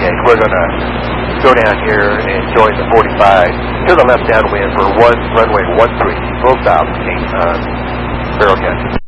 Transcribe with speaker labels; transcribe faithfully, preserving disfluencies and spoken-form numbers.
Speaker 1: gauge. We're going to go down here and join the forty-five to the left downwind for one runway one three, full stop, uh, Barrowcatcher.